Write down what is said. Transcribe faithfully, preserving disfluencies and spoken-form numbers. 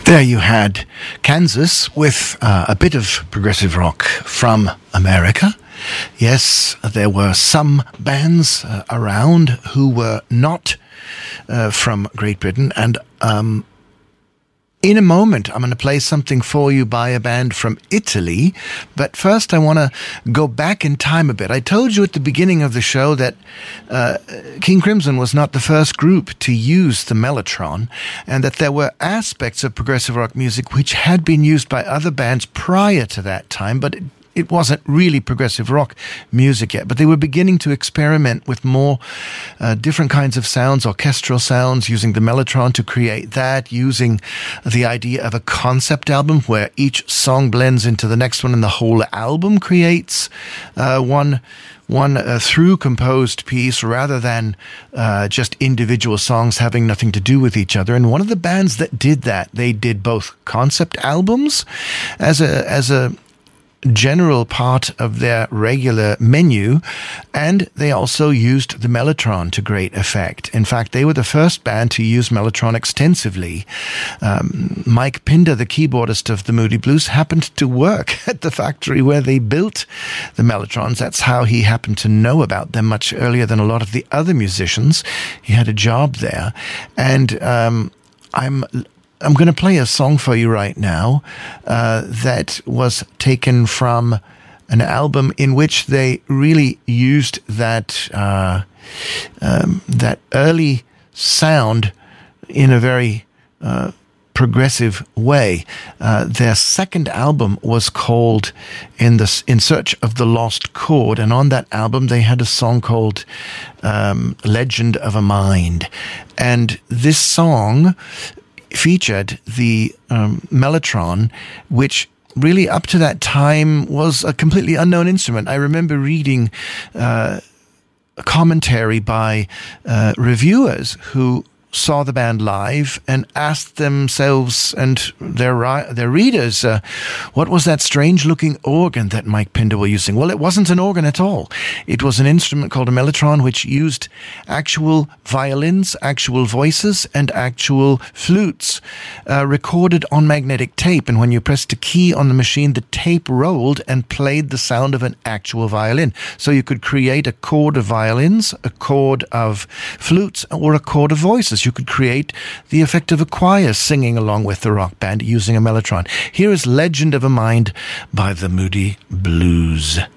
There you had Kansas with uh, a bit of progressive rock from America. Yes, there were some bands uh, around who were not uh, from Great Britain, and um, in a moment, I'm going to play something for you by a band from Italy. But first, I want to go back in time a bit. I told you at the beginning of the show that uh, King Crimson was not the first group to use the mellotron, and that there were aspects of progressive rock music which had been used by other bands prior to that time, but it It wasn't really progressive rock music yet, but they were beginning to experiment with more uh, different kinds of sounds, orchestral sounds, using the mellotron to create that, using the idea of a concept album where each song blends into the next one and the whole album creates uh, one one uh, through composed piece rather than uh, just individual songs having nothing to do with each other. And one of the bands that did that, they did both concept albums as a as a general part of their regular menu, and they also used the mellotron to great effect. In fact, they were the first band to use mellotron extensively. Um, Mike Pinder, the keyboardist of the Moody Blues, happened to work at the factory where they built the mellotrons. That's how he happened to know about them much earlier than a lot of the other musicians. He had a job there, and um, I'm I'm going to play a song for you right now uh, that was taken from an album in which they really used that uh, um, that early sound in a very uh, progressive way. Uh, their second album was called In the In Search of the Lost Chord, and on that album they had a song called um, Legend of a Mind, and this song featured the um, mellotron, which really up to that time was a completely unknown instrument. I remember reading uh, a commentary by uh, reviewers who saw the band live and asked themselves and their their readers, uh, what was that strange-looking organ that Mike Pinder were using? Well, it wasn't an organ at all. It was an instrument called a mellotron, which used actual violins, actual voices, and actual flutes uh, recorded on magnetic tape. And when you pressed a key on the machine, the tape rolled and played the sound of an actual violin. So you could create a chord of violins, a chord of flutes, or a chord of voices. You could create the effect of a choir singing along with the rock band using a mellotron. Here is Legend of a Mind by the Moody Blues.